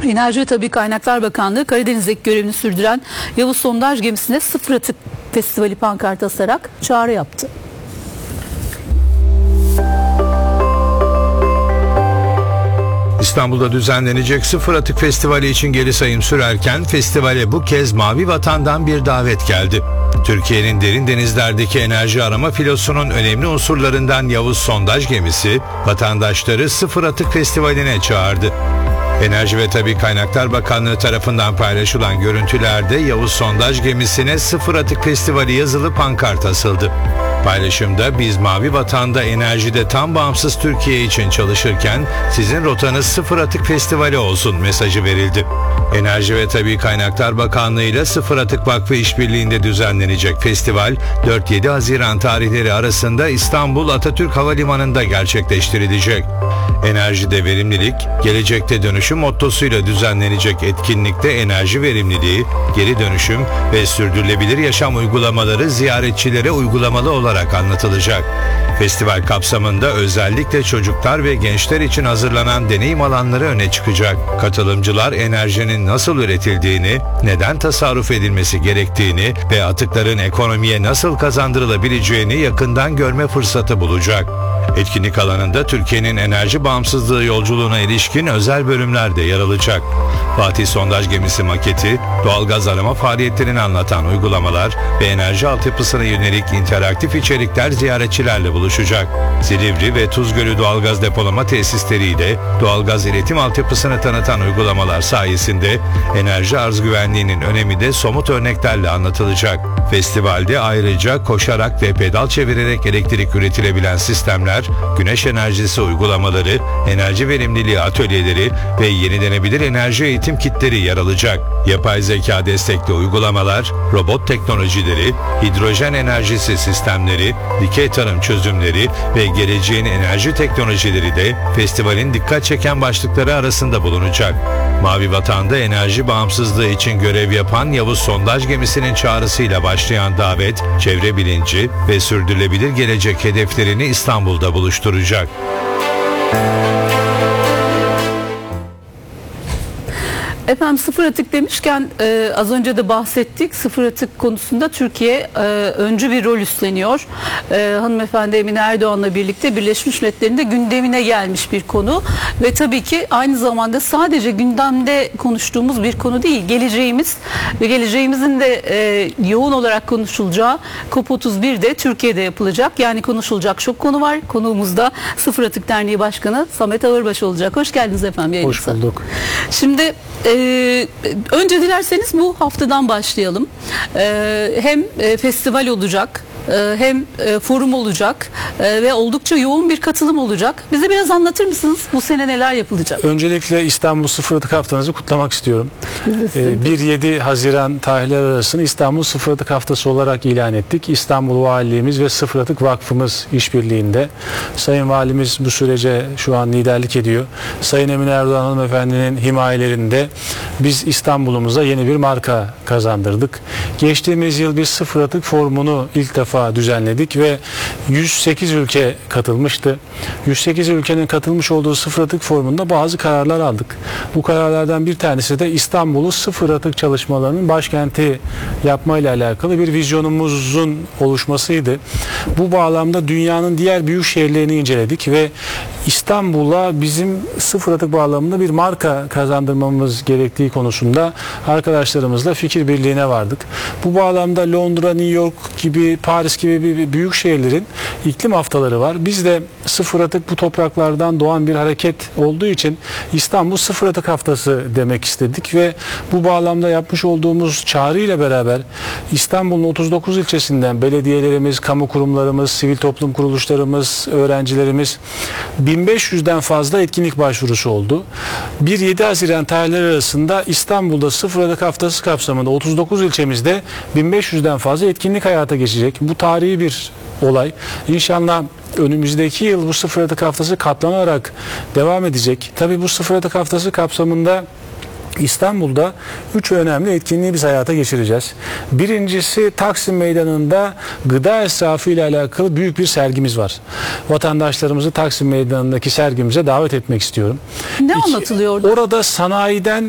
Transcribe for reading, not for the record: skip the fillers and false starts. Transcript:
Enerji ve Tabii Kaynaklar Bakanlığı Karadeniz'deki görevini sürdüren Yavuz sondaj gemisine sıfır atık festivali pankartı asarak çağrı yaptı. İstanbul'da düzenlenecek Sıfır Atık Festivali için geri sayım sürerken festivale bu kez Mavi Vatan'dan bir davet geldi. Türkiye'nin derin denizlerdeki enerji arama filosunun önemli unsurlarından Yavuz sondaj gemisi vatandaşları Sıfır Atık Festivali'ne çağırdı. Enerji ve Tabii Kaynaklar Bakanlığı tarafından paylaşılan görüntülerde Yavuz sondaj gemisine Sıfır Atık Festivali yazılı pankart asıldı. Paylaşımda biz Mavi Vatan'da enerjide tam bağımsız Türkiye için çalışırken sizin rotanız Sıfır Atık Festivali olsun mesajı verildi. Enerji ve Tabii Kaynaklar Bakanlığı ile Sıfır Atık Vakfı işbirliğinde düzenlenecek festival 4-7 Haziran tarihleri arasında İstanbul Atatürk Havalimanı'nda gerçekleştirilecek. Enerjide verimlilik, gelecekte dönüşüm mottosuyla düzenlenecek etkinlikte enerji verimliliği, geri dönüşüm ve sürdürülebilir yaşam uygulamaları ziyaretçilere uygulamalı olarak anlatılacak. Festival kapsamında özellikle çocuklar ve gençler için hazırlanan deneyim alanları öne çıkacak. Katılımcılar enerjinin nasıl üretildiğini, neden tasarruf edilmesi gerektiğini ve atıkların ekonomiye nasıl kazandırılabileceğini yakından görme fırsatı bulacak. Etkinlik alanında Türkiye'nin enerji bağımsızlığı yolculuğuna ilişkin özel bölümler de yer alacak. Fatih sondaj gemisi maketi, doğalgaz arama faaliyetlerini anlatan uygulamalar ve enerji altyapısına yönelik interaktif içerikler ziyaretçilerle buluşacak. Silivri ve Tuzgölü doğalgaz depolama tesisleriyle doğalgaz iletim altyapısını tanıtan uygulamalar sayesinde enerji arz güvenliğinin önemi de somut örneklerle anlatılacak. Festivalde ayrıca koşarak ve pedal çevirerek elektrik üretilebilen sistemler, güneş enerjisi uygulamaları, enerji verimliliği atölyeleri ve yenilenebilir enerji eğitim kitleri yer alacak. Yapay zeka destekli uygulamalar, robot teknolojileri, hidrojen enerjisi sistemleri, dikey tarım çözümleri ve geleceğin enerji teknolojileri de festivalin dikkat çeken başlıkları arasında bulunacak. Mavi Vatan'da enerji bağımsızlığı için görev yapan Yavuz sondaj gemisinin çağrısıyla başlayan davet, çevre bilinci ve sürdürülebilir gelecek hedeflerini İstanbul'da buluşturacak. Efendim sıfır atık demişken az önce de bahsettik. Sıfır atık konusunda Türkiye öncü bir rol üstleniyor. Hanımefendi Emine Erdoğan'la birlikte Birleşmiş Milletler'in de gündemine gelmiş bir konu. Ve tabii ki aynı zamanda sadece gündemde konuştuğumuz bir konu değil. Geleceğimiz ve geleceğimizin de yoğun olarak konuşulacağı COP31'de Türkiye'de yapılacak. Yani konuşulacak çok konu var. Konuğumuz da Sıfır Atık Derneği Başkanı Samet Ağırbaş olacak. Hoş geldiniz efendim yayınımıza. Hoş bulduk. Şimdi önce dilerseniz bu haftadan başlayalım. Hem festival olacak, hem forum olacak ve oldukça yoğun bir katılım olacak. Bize biraz anlatır mısınız bu sene neler yapılacak? Öncelikle İstanbul Sıfır Atık Haftanızı kutlamak istiyorum. 1-7 Haziran tarihleri arasında İstanbul Sıfır Atık Haftası olarak ilan ettik. İstanbul Valiliğimiz ve Sıfır Atık Vakfımız işbirliğinde. Sayın Valimiz bu sürece şu an liderlik ediyor. Sayın Emine Erdoğan hanımefendinin himayelerinde biz İstanbul'umuza yeni bir marka kazandırdık. Geçtiğimiz yıl bir Sıfır Atık Forumunu ilk defa düzenledik ve 108 ülke katılmıştı. 108 ülkenin katılmış olduğu Sıfır Atık Forumu'nda bazı kararlar aldık. Bu kararlardan bir tanesi de İstanbul'u sıfır atık çalışmalarının başkenti yapmayla alakalı bir vizyonumuzun oluşmasıydı. Bu bağlamda dünyanın diğer büyük şehirlerini inceledik ve İstanbul'a bizim sıfır atık bağlamında bir marka kazandırmamız gerektiği konusunda arkadaşlarımızla fikir birliğine vardık. Bu bağlamda Londra, New York gibi, Paris gibi büyük şehirlerin iklim haftaları var. Biz de sıfır atık bu topraklardan doğan bir hareket olduğu için İstanbul Sıfır Atık Haftası demek istedik ve bu bağlamda yapmış olduğumuz çağrıyla beraber İstanbul'un 39 ilçesinden belediyelerimiz, kamu kurumlarımız, sivil toplum kuruluşlarımız, öğrencilerimiz 1500'den fazla etkinlik başvurusu oldu. 1-7 Haziran tarihleri arasında İstanbul'da Sıfır Atık Haftası kapsamında 39 ilçemizde 1500'den fazla etkinlik hayata geçecek. Bu tarihi bir olay. İnşallah önümüzdeki yıl bu Sıfır Atık Haftası katlanarak devam edecek. Tabii bu Sıfır Atık Haftası kapsamında İstanbul'da 3 önemli etkinliği biz hayata geçireceğiz. Birincisi Taksim Meydanı'nda gıda israfı ile alakalı büyük bir sergimiz var. Vatandaşlarımızı Taksim Meydanı'ndaki sergimize davet etmek istiyorum. Ne anlatılıyor orada? Orada sanayiden